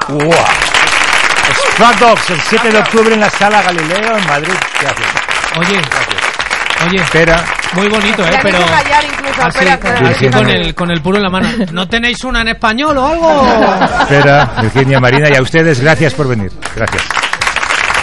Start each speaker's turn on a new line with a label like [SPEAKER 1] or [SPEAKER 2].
[SPEAKER 1] ¡Wow! Stray Dogs, el 7 de octubre en la Sala Galileo, en Madrid. Gracias.
[SPEAKER 2] Oye,
[SPEAKER 1] espera.
[SPEAKER 2] Muy bonito, pero
[SPEAKER 3] callar incluso,
[SPEAKER 2] así con el puro en la mano. ¿No tenéis una en español o algo?
[SPEAKER 1] Espera, Virginia, Marina, y a ustedes gracias por venir. Gracias.